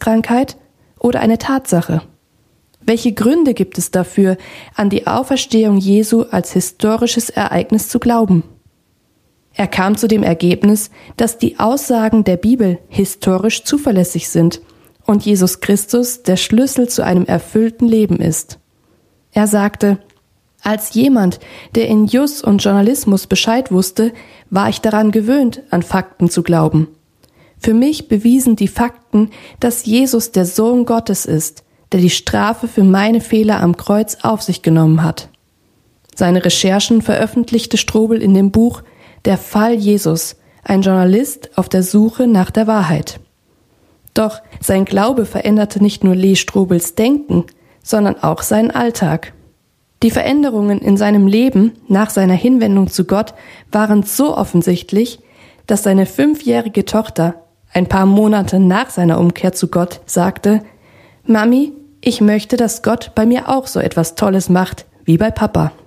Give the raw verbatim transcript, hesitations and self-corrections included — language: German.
Volkskrankheit oder eine Tatsache? Welche Gründe gibt es dafür, an die Auferstehung Jesu als historisches Ereignis zu glauben? Er kam zu dem Ergebnis, dass die Aussagen der Bibel historisch zuverlässig sind und Jesus Christus der Schlüssel zu einem erfüllten Leben ist. Er sagte: Als jemand, der in Jus und Journalismus Bescheid wusste, war ich daran gewöhnt, an Fakten zu glauben. Für mich bewiesen die Fakten, dass Jesus der Sohn Gottes ist, der die Strafe für meine Fehler am Kreuz auf sich genommen hat. Seine Recherchen veröffentlichte Strobel in dem Buch Der Fall Jesus, ein Journalist auf der Suche nach der Wahrheit. Doch sein Glaube veränderte nicht nur Lee Strobels Denken, sondern auch seinen Alltag. Die Veränderungen in seinem Leben nach seiner Hinwendung zu Gott waren so offensichtlich, dass seine fünfjährige Tochter ein paar Monate nach seiner Umkehr zu Gott sagte: Mami, ich möchte, dass Gott bei mir auch so etwas Tolles macht wie bei Papa.